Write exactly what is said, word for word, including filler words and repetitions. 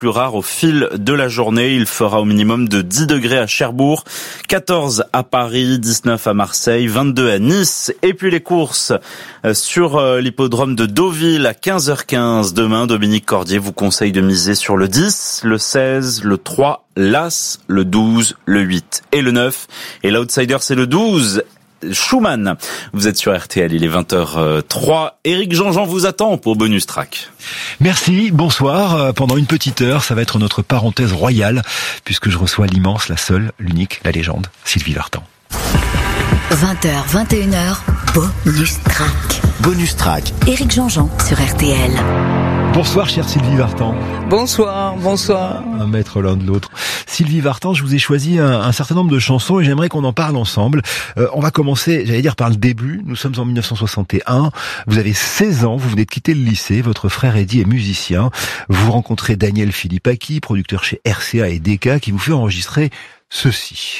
plus rare au fil de la journée. Il fera au minimum de dix degrés à Cherbourg, quatorze à Paris, dix-neuf à Marseille, vingt-deux à Nice. Et puis les courses sur l'hippodrome de Deauville à quinze heures quinze. Demain, Dominique Cordier vous conseille de miser sur le dix, le seize, le trois, l'As, le douze, le huit et le neuf. Et l'outsider, c'est le douze. Schumann. Vous êtes sur R T L, il est vingt heures trois. Éric Jean-Jean vous attend pour Bonus Track. Merci, bonsoir. Pendant une petite heure, ça va être notre parenthèse royale, puisque je reçois l'immense, la seule, l'unique, la légende, Sylvie Vartan. vingt heures, vingt et une heures, Bonus Track. Bonus Track. Éric Jean-Jean sur R T L. Bonsoir, chère Sylvie Vartan. Bonsoir, bonsoir. Un maître l'un de l'autre. Sylvie Vartan, je vous ai choisi un, un certain nombre de chansons et j'aimerais qu'on en parle ensemble. Euh, on va commencer, j'allais dire, par le début. Nous sommes en dix-neuf cent soixante et un. Vous avez seize ans, vous venez de quitter le lycée. Votre frère Eddie est musicien. Vous rencontrez Daniel Philippaki, producteur chez R C A et Decca, qui vous fait enregistrer ceci.